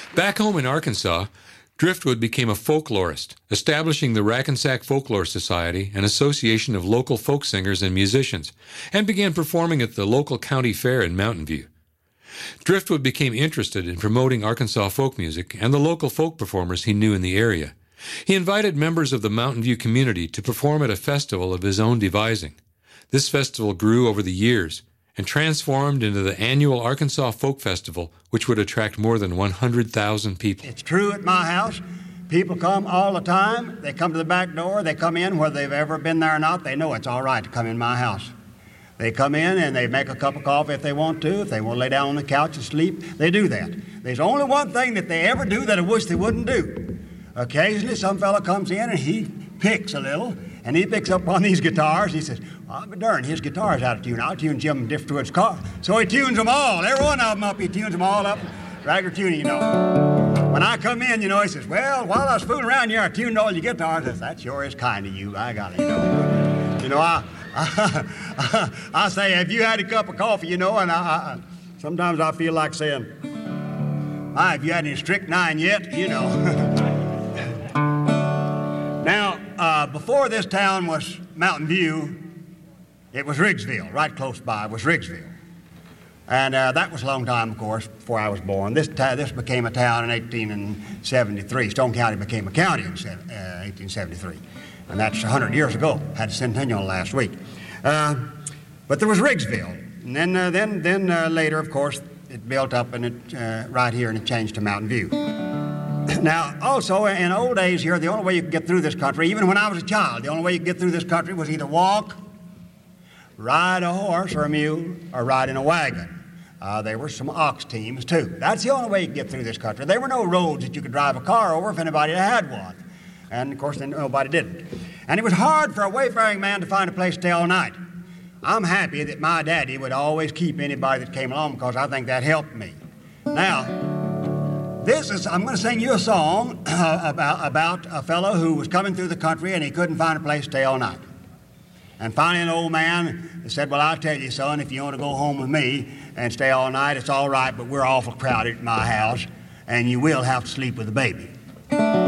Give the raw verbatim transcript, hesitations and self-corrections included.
Back home in Arkansas, Driftwood became a folklorist, establishing the Rackensack Folklore Society, an association of local folk singers and musicians, and began performing at the local county fair in Mountain View. Driftwood became interested in promoting Arkansas folk music and the local folk performers he knew in the area. He invited members of the Mountain View community to perform at a festival of his own devising. This festival grew over the years and transformed into the annual Arkansas Folk Festival, which would attract more than one hundred thousand people. It's true at my house. People come all the time. They come to the back door. They come in, whether they've ever been there or not. They know it's all right to come in my house. They come in and they make a cup of coffee if they want to. If they want to lay down on the couch and sleep, they do that. There's only one thing that they ever do that I wish they wouldn't do. Occasionally, some fellow comes in and he picks a little, and he picks up on these guitars. He says, well, I'll be darned, his guitar's out of tune. I'll tune Jim Driftwood's car. So he tunes them all. Every one of them up, he tunes them all up. Regular tuning, you know. When I come in, you know, he says, well, while I was fooling around here, I tuned all your guitars. I says, that sure is kind of you. I got it, you know. You know, I, I, I say, have you had a cup of coffee, you know, and I, I sometimes I feel like saying, ah, have you had any strychnine yet, you know. Now, uh, before this town was Mountain View, it was Riggsville. Right close by was Riggsville. And uh, that was a long time, of course, before I was born. This, ta- this became a town in eighteen seventy-three. Stone County became a county in uh, eighteen seventy-three. And that's one hundred years ago. Had a centennial last week. Uh, but there was Riggsville. And then, uh, then, then uh, later, of course, it built up and it uh, right here, and it changed to Mountain View. Now, also, in old days here, the only way you could get through this country, even when I was a child, the only way you could get through this country was either walk, ride a horse or a mule, or ride in a wagon. Uh, there were some ox teams, too. That's the only way you could get through this country. There were no roads that you could drive a car over if anybody had one. And, of course, then nobody didn't. And it was hard for a wayfaring man to find a place to stay all night. I'm happy that my daddy would always keep anybody that came along because I think that helped me. Now, this is, I'm going to sing you a song uh, about, about a fellow who was coming through the country and he couldn't find a place to stay all night. And finally an old man said, well, I'll tell you, son, if you want to go home with me and stay all night, it's all right, but we're awful crowded at my house, and you will have to sleep with the baby.